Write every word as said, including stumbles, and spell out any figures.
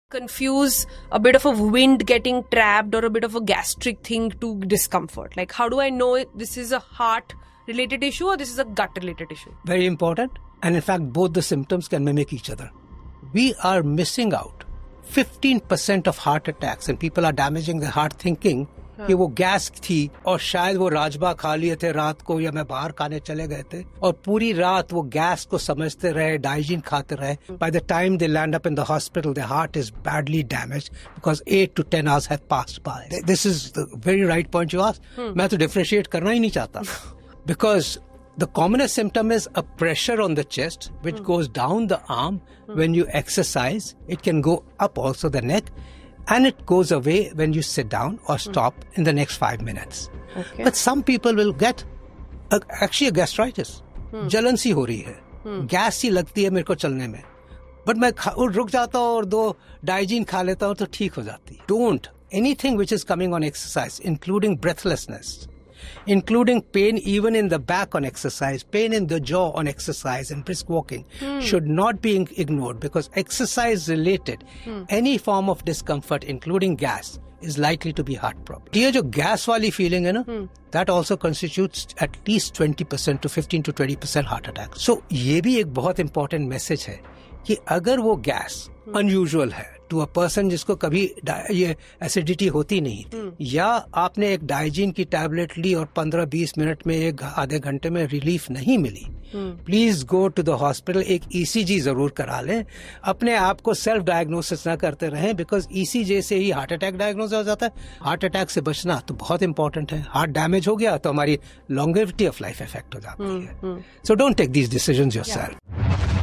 confuse a bit of a wind getting trapped or a bit of a gastric thing to discomfort? Like, how do I know this is a heart related issue or this is a gut related issue? Very important. And in fact, both the symptoms can mimic each other. We are missing out fifteen percent of heart attacks, and people are damaging their heart thinking कि वो gas थी और शायद वो राजमा खा लिए थे रात को या मैं बाहर खाने चले गए थे और पूरी रात वो गैस को समझते रहे, डाइजिन खाते रहे. By the time they land up in the hospital, their heart is badly damaged because eight to ten hours have passed by. This is the very right point you asked. Hmm. मैं तो differentiate करना ही नहीं चाहता because the commonest symptom is a pressure on the chest which hmm. goes down the arm hmm. when you exercise. It can go up also the neck. And it goes away when you sit down or stop mm. in the next five minutes. Okay. But some people will get a, actually a gastritis. Mm. जलन सी हो रही है. Mm. Gas C लगती है मेरे को चलने में. But मैं रुक जाता हूँ और दो डाइजीन खा लेता हूँ तो ठीक हो जाती है. Don't. Anything which is coming on exercise, including breathlessness, including pain even in the back on exercise, pain in the jaw on exercise and brisk walking hmm. should not be ignored because exercise related, hmm. any form of discomfort including gas is likely to be heart problem. ये जो gas वाली feeling है ना, hmm. that also constitutes at least twenty percent to fifteen to twenty percent heart attack. So ये भी एक बहुत important message है कि अगर वो gas hmm. unusual है to a person जिसको कभी ये एसिडिटी होती नहीं थी hmm. या आपने एक डाइजीन की टैबलेट ली और पंद्रह बीस मिनट में एक आधे घंटे में रिलीफ नहीं मिली, please go to the hospital. एक ईसीजी जरूर करा लें. अपने आप को सेल्फ डायग्नोसिस ना करते रहें बिकॉज ईसीजी से ही हार्ट अटैक डायग्नोस हो जाता है. हार्ट अटैक से बचना तो बहुत इंपॉर्टेंट है. हार्ट डैमेज हो गया तो हमारी लॉन्गेविटी ऑफ लाइफ इफेक्ट हो जाती है. So don't take these decisions yourself.